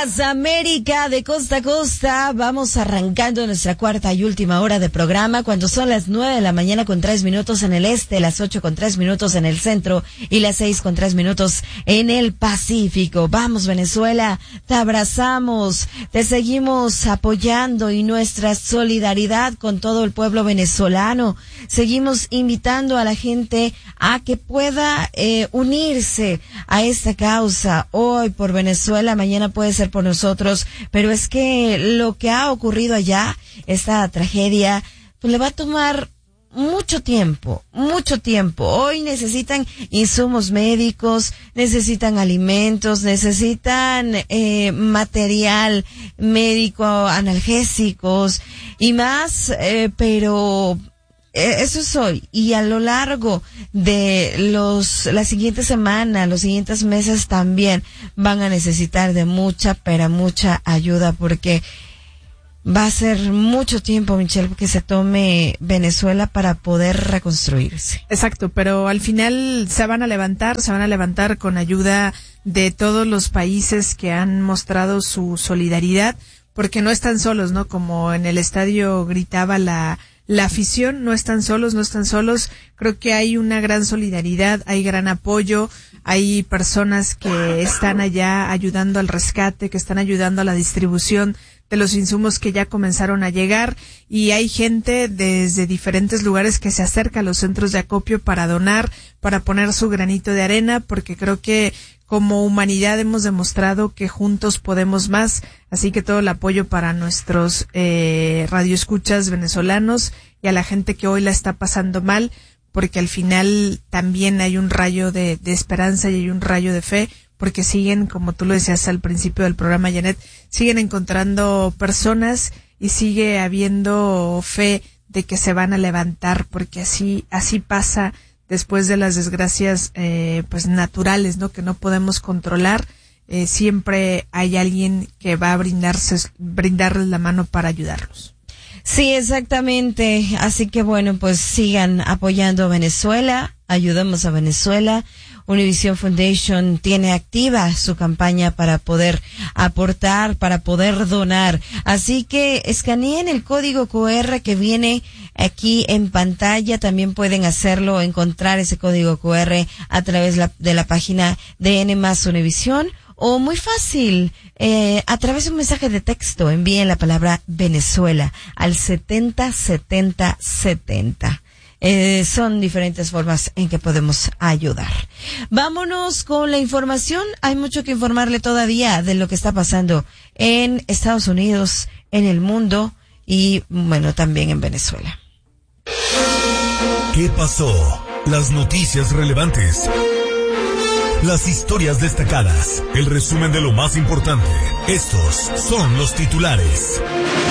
días, América, de costa a costa. Vamos arrancando nuestra cuarta y última hora de programa, cuando son las 9 de la mañana con 3 minutos en el este, las 8 con 3 minutos en el centro y las 6 con 3 minutos en el Pacífico. Vamos, Venezuela, te abrazamos, te seguimos apoyando y nuestra solidaridad con todo el pueblo venezolano. Seguimos invitando a la gente a que pueda unirse a esta causa. Hoy por Venezuela, mañana puede ser por nosotros, pero es que lo que ha ocurrido allá, esta tragedia, pues le va a tomar mucho tiempo. Hoy necesitan insumos médicos, necesitan alimentos, necesitan material médico, analgésicos y más, pero eso es hoy, y a lo largo de la siguiente semana, los siguientes meses también van a necesitar de mucha ayuda, porque va a ser mucho tiempo, Michelle, que se tome Venezuela para poder reconstruirse. Exacto, pero al final se van a levantar con ayuda de todos los países que han mostrado su solidaridad, porque no están solos, ¿no? Como en el estadio gritaba la afición, no están solos. Creo que hay una gran solidaridad, hay gran apoyo, hay personas que están allá ayudando al rescate, que están ayudando a la distribución de los insumos que ya comenzaron a llegar, y hay gente desde diferentes lugares que se acerca a los centros de acopio para donar, para poner su granito de arena, porque creo que como humanidad hemos demostrado que juntos podemos más, así que todo el apoyo para nuestros radioescuchas venezolanos y a la gente que hoy la está pasando mal, porque al final también hay un rayo de esperanza y hay un rayo de fe, porque siguen, como tú lo decías al principio del programa, Janet, siguen encontrando personas y sigue habiendo fe de que se van a levantar, porque así pasa después de las desgracias pues naturales, ¿no? Que no podemos controlar. Siempre hay alguien que va a brindarles la mano para ayudarlos. Sí, exactamente. Así que bueno, pues sigan apoyando a Venezuela, ayudemos a Venezuela. Univision Foundation tiene activa su campaña para poder aportar, para poder donar. Así que escaneen el código QR que viene aquí en pantalla. También pueden hacerlo, encontrar ese código QR a través de la página de N+ Univision, o muy fácil, a través de un mensaje de texto. Envíen la palabra Venezuela al 707070. Son diferentes formas en que podemos ayudar. Vámonos con la información. Hay mucho que informarle todavía de lo que está pasando en Estados Unidos, en el mundo y, bueno, también en Venezuela. ¿Qué pasó? Las noticias relevantes. Las historias destacadas. El resumen de lo más importante. Estos son los titulares.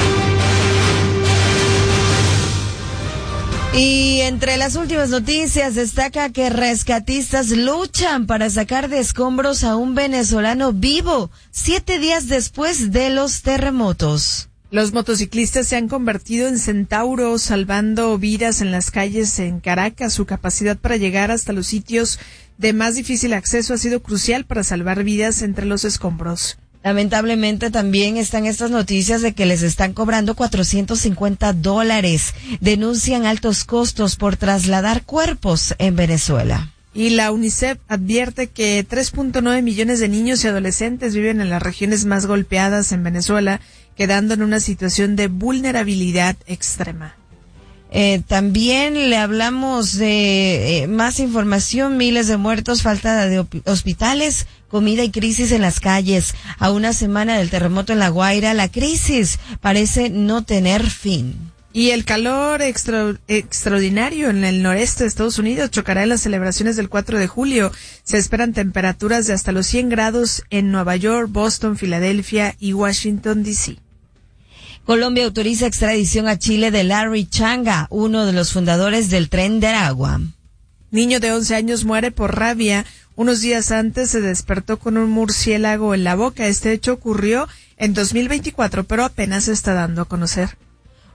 Y entre las últimas noticias destaca que rescatistas luchan para sacar de escombros a un venezolano vivo 7 días después de los terremotos. Los motociclistas se han convertido en centauros, salvando vidas en las calles en Caracas. Su capacidad para llegar hasta los sitios de más difícil acceso ha sido crucial para salvar vidas entre los escombros. Lamentablemente también están estas noticias de que les están cobrando $450. Denuncian altos costos por trasladar cuerpos en Venezuela. Y la UNICEF advierte que 3.9 millones de niños y adolescentes viven en las regiones más golpeadas en Venezuela, quedando en una situación de vulnerabilidad extrema. También le hablamos de más información, miles de muertos, falta de hospitales, comida y crisis en las calles. A una semana del terremoto en La Guaira, la crisis parece no tener fin. Y el calor extraordinario en el noreste de Estados Unidos chocará en las celebraciones del 4 de julio. Se esperan temperaturas de hasta los 100 grados en Nueva York, Boston, Filadelfia y Washington, D.C. Colombia autoriza extradición a Chile de Larry Changa, uno de los fundadores del Tren de Aragua. Niño de 11 años muere por rabia. Unos días antes se despertó con un murciélago en la boca. Este hecho ocurrió en 2024, pero apenas se está dando a conocer.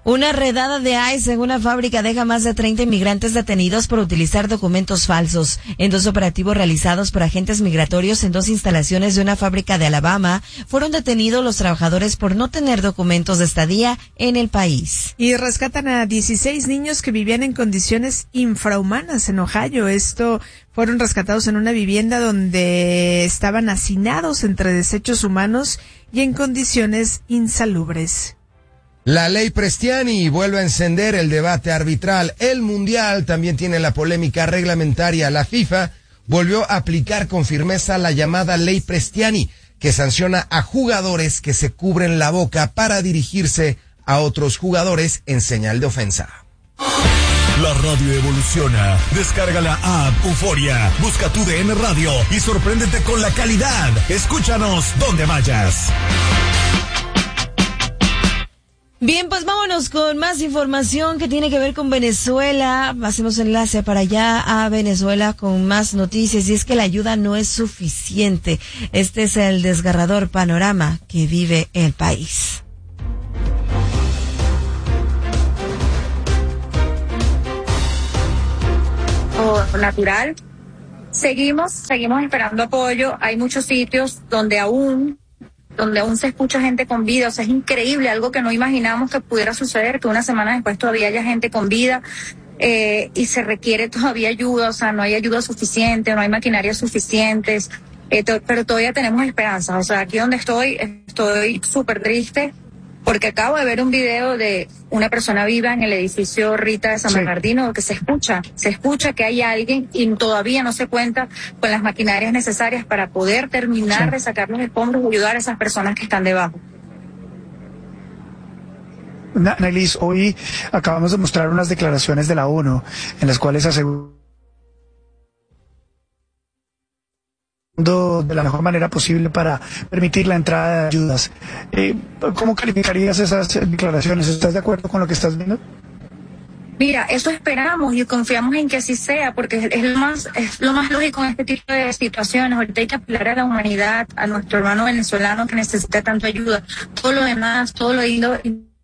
Una redada de ICE en una fábrica deja más de 30 inmigrantes detenidos por utilizar documentos falsos. En 2 operativos realizados por agentes migratorios en 2 instalaciones de una fábrica de Alabama, fueron detenidos los trabajadores por no tener documentos de estadía en el país. Y rescatan a 16 niños que vivían en condiciones infrahumanas en Ohio. Fueron rescatados en una vivienda donde estaban hacinados entre desechos humanos y en condiciones insalubres. La ley Prestiani vuelve a encender el debate arbitral. El Mundial también tiene la polémica reglamentaria. La FIFA volvió a aplicar con firmeza la llamada ley Prestiani, que sanciona a jugadores que se cubren la boca para dirigirse a otros jugadores en señal de ofensa. La radio evoluciona. Descarga la app Euforia, busca tu DN Radio y sorpréndete con la calidad. Escúchanos donde vayas. Bien, pues vámonos con más información que tiene que ver con Venezuela. Hacemos enlace para allá a Venezuela con más noticias, y es que la ayuda no es suficiente. Este es el desgarrador panorama que vive el país. Natural. Seguimos esperando apoyo. Hay muchos sitios donde aún se escucha gente con vida. O sea, es increíble, algo que no imaginamos que pudiera suceder, que una semana después todavía haya gente con vida, y se requiere todavía ayuda. O sea, no hay ayuda suficiente, no hay maquinaria suficientes, pero todavía tenemos esperanza. O sea, aquí donde estoy súper triste, porque acabo de ver un video de una persona viva en el edificio Rita de San Bernardino, que se escucha que hay alguien y todavía no se cuenta con las maquinarias necesarias para poder terminar de sacar los escombros y ayudar a esas personas que están debajo. Annelies, hoy acabamos de mostrar unas declaraciones de la ONU en las cuales asegura de la mejor manera posible para permitir la entrada de ayudas. ¿Cómo calificarías esas declaraciones? ¿Estás de acuerdo con lo que estás viendo? Mira, eso esperamos y confiamos en que así sea, porque es lo más lógico en este tipo de situaciones. Ahorita hay que apelar a la humanidad, a nuestro hermano venezolano que necesita tanto ayuda. Todo lo demás, todo lo